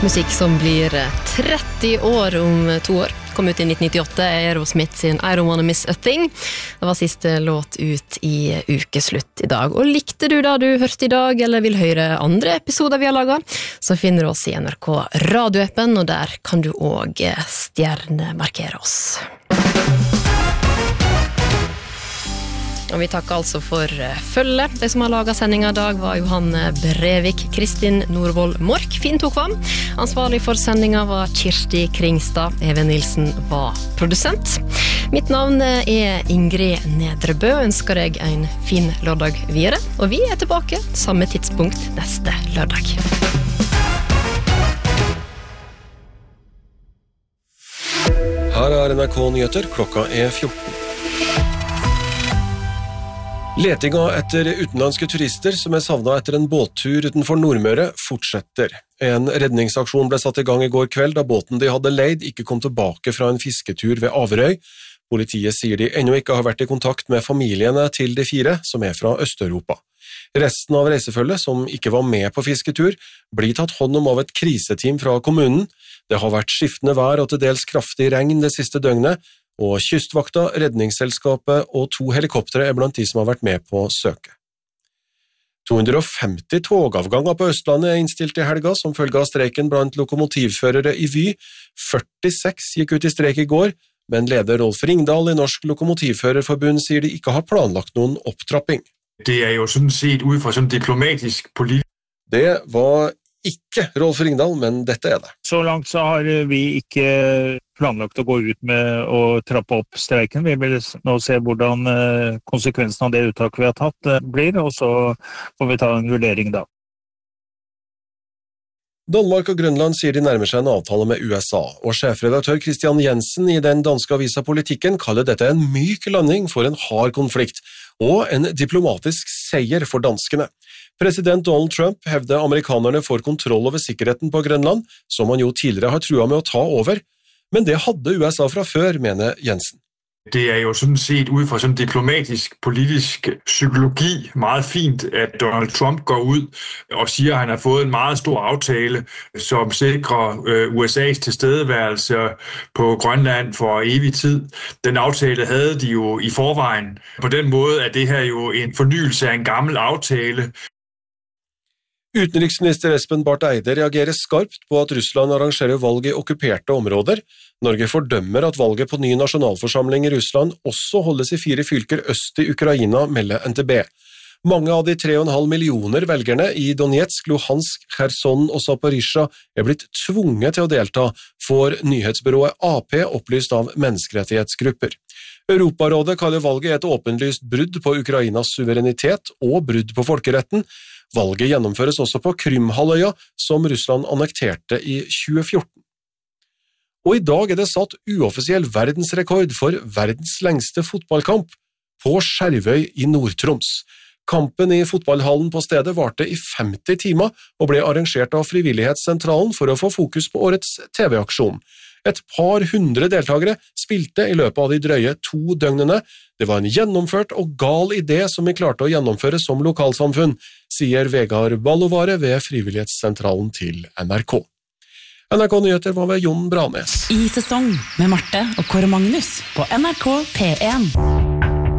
Musikk som blir 30 år om 2 år. Kom ut i 1998, Aerosmith sin I Don't Wanna Miss a Thing. Det var siste låt ut i ukeslutt i dag. Og likte du da du hørte i dag, eller vil høre andre episoder vi har laget, så finner du oss i NRK radioappen, og der kan du også stjernemarkere oss. Og vi takker altså for følge. De som har laget sendingen i dag var Johanne Brevik, Kristin Norvoll Mork, Finn Tokvam. Ansvarlig for sendingen var Kirsti Kringstad. Even Nilsen var produsent. Mitt navn er Ingrid Nedrebø. Ønsker deg en fin lørdag videre. Og vi er tilbake samme tidspunkt neste lørdag. Her er NRK Nyheter, klokka er 14. Letinga etter utenlandske turister som er savnet etter en båttur utenfor Nordmøre fortsetter. En redningsaksjon ble satt i gang i går kveld da båten de hadde leid ikke kom tilbake fra en fisketur ved Averøy. Politiet sier de ennå ikke har vært i kontakt med familiene til de 4 som er fra Øst-Europa. Resten av reisefølget, som ikke var med på fisketur, blir tatt hånd om av et kriseteam fra kommunen. Det har vært skiftende vær og til dels kraftig regn det siste døgnet, og Kystvakta, Redningsselskapet og 2 helikoptere er blant de som har vært med på søket. 250 togavganger på Østlandet er innstilt i helga som følge av streiken blant lokomotivførere i Vy. 46 gikk ut i streik i går, men leder Rolf Ringdal i Norsk Lokomotivførerforbund sier de ikke har planlagt noen opptrapping. Det er jo sådan set ud fra sådan diplomatisk politisk. Det var ikke Rolf Ringdal, men dette er det. Så langt så har vi ikke planlagt å gå ut med å trappe opp streiken. Vi vil nå se hvordan konsekvensen av det uttaket vi har tatt blir, og så får vi ta en vurdering da. Danmark og Grønland sier de nærmer seg en avtale med USA, og sjefredaktør Christian Jensen i den danske avisa Politikken kaller dette en myk landing for en hard konflikt, og en diplomatisk seier for danskene. President Donald Trump hevder amerikanerne får kontroll over sikkerheten på Grønland, som han jo tidligere har truet med å ta over, men det hadde USA fra før, mener Jensen. Det er jo sådan set ud fra sådan diplomatisk politisk psykologi meget fint, at Donald Trump går ud og siger, at han har fået en meget stor aftale, som sikrer USA's tilstedeværelse på Grønland for evig tid. Den aftale havde de jo i forvejen. På den måde er det her jo en fornyelse af en gammel aftale. Utenriksminister Espen Barth Eide reagerer skarpt på at Russland arrangerer valg i okkuperte områder. Norge fordømmer at valget på ny nasjonalforsamling i Russland også holdes i 4 fylker øst i Ukraina, melder NTB. Mange av de 3,5 millioner velgerne i Donetsk, Luhansk, Kherson og Zaporizjzja er blitt tvunget til å delta, får nyhetsbyrået AP opplyst av menneskerettighetsgrupper. Europarådet kaller valget et åpenlyst brudd på Ukrainas suverenitet og brudd på folkeretten. Valget gjennomføres også på Krymhalvøya, som Russland annekterte i 2014. Og i dag er det satt uoffisiell verdensrekord for verdens lengste fotballkamp på Skjervøy i Nord-Troms. Kampen i fotballhallen på stedet varte i 50 timer og ble arrangert av Frivillighetssentralen for å få fokus på årets TV-aksjon. Et par hundre deltagere spilte i løpet av de drøye 2 døgnene. Det var en gjennomført og gal idé som vi klarte å gjennomføre som lokalsamfunn, sier Vegard Ballovare ved Frivillighetssentralen til NRK. NRK Nyheter var ved Jon Branes. I sesong med Marte og Kåre Magnus på NRK P1.